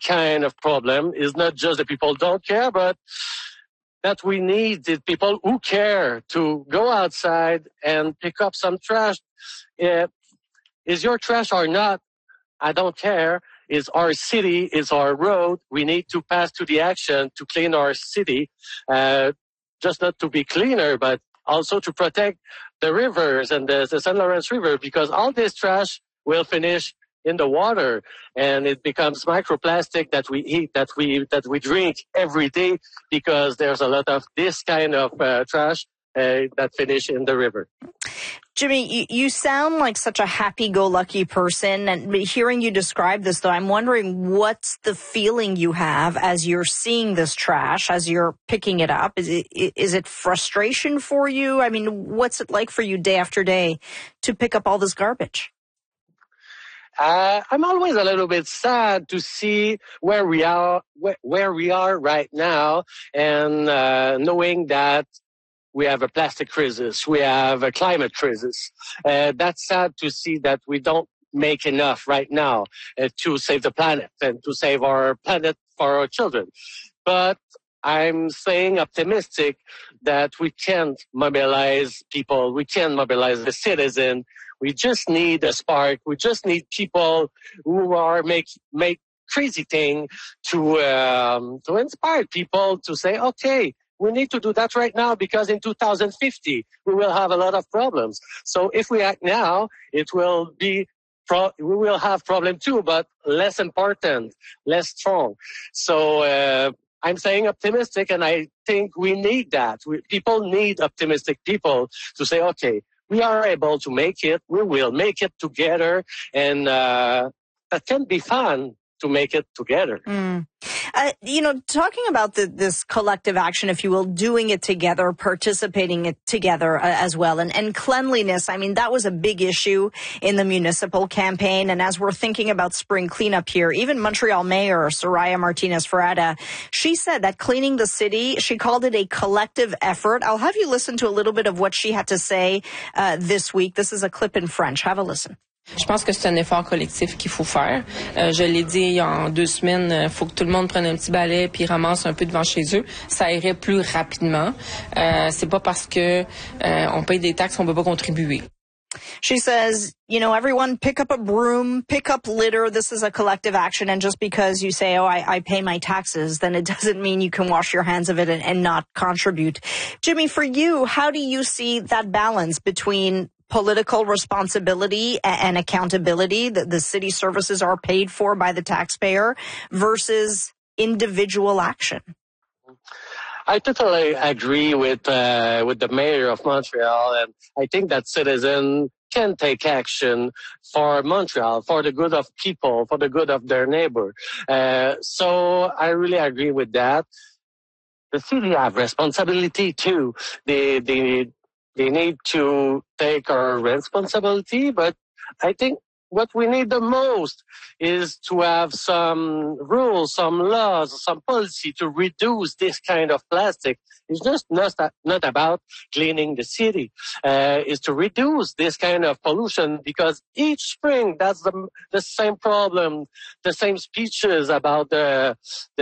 kind of problem. It's not just the people don't care, but that we need the people who care to go outside and pick up some trash. Is your trash or not? I don't care. It's our city, it's our road. We need to pass to the action to clean our city, just not to be cleaner, but also to protect the rivers and the St. Lawrence River, because all this trash will finish in the water, and it becomes microplastic that we eat, that we drink every day, because there's a lot of this kind of trash that finish in the river. Jimmy, you sound like such a happy-go-lucky person, and hearing you describe this, though, I'm wondering what's the feeling you have as you're seeing this trash, as you're picking it up? Is it frustration for you? I mean, what's it like for you day after day to pick up all this garbage? I'm always a little bit sad to see where we are right now, and knowing that we have a plastic crisis, we have a climate crisis. That's sad to see that we don't make enough right now to save the planet and to save our planet for our children. But I'm saying optimistic that we can mobilize people, we can mobilize the citizen. We just need a spark. We just need people who are make crazy thing to inspire people to say, okay, we need to do that right now, because in 2050 we will have a lot of problems. So if we act now, it will be we will have problem too, but less important, less strong. So I'm saying optimistic, and I think we need that. People need optimistic people to say, okay, we are able to make it. We will make it together, and that can be fun to make it together. Talking about this collective action, if you will, doing it together, participating it together as well. And cleanliness, I mean, that was a big issue in the municipal campaign. And as we're thinking about spring cleanup here, even Montreal Mayor Soraya Martinez-Ferrada, she said that cleaning the city, she called it a collective effort. I'll have you listen to a little bit of what she had to say this week. This is a clip in French. Have a listen. Je pense que c'est un effort collectif qu'il faut faire. Je l'ai dit en 2 semaines, il faut que tout le monde prenne un petit balai puis ramasse un peu devant chez eux. Ça irait plus rapidement. C'est pas parce que on paye des taxes qu'on peut pas contribuer. She says, everyone pick up a broom, pick up litter. This is a collective action. And just because you say, I pay my taxes, then it doesn't mean you can wash your hands of it and not contribute. Jimmy, for you, how do you see that balance between political responsibility and accountability, that the city services are paid for by the taxpayer, versus individual action? I totally agree with the mayor of Montreal, and I think that citizens can take action for Montreal, for the good of people, for the good of their neighbor. So I really agree with that. The city have responsibility too. They need to take our responsibility, but I think what we need the most is to have some rules, some laws, some policy to reduce this kind of plastic. It's just not about cleaning the city. It's to reduce this kind of pollution, because each spring that's the same problem, the same speeches about the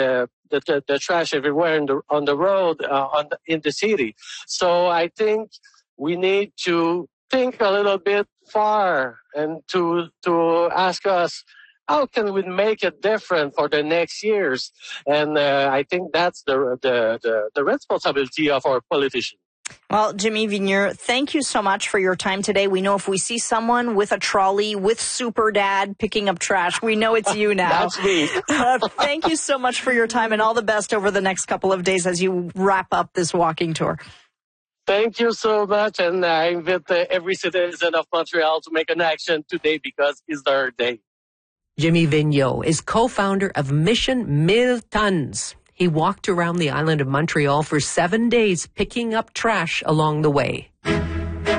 trash everywhere on the road, in the city. So I think we need to think a little bit far and to ask us, how can we make it different for the next years? And I think that's the responsibility of our politicians. Well, Jimmy Vigneux, thank you so much for your time today. We know if we see someone with a trolley with Super Dad picking up trash, we know it's you now. That's me. Thank you so much for your time, and all the best over the next couple of days as you wrap up this walking tour. Thank you so much, and I invite every citizen of Montreal to make an action today, because it's their day. Jimmy Vigneux is co-founder of Mission 1000 Tons. He walked around the island of Montreal for 7 days, picking up trash along the way.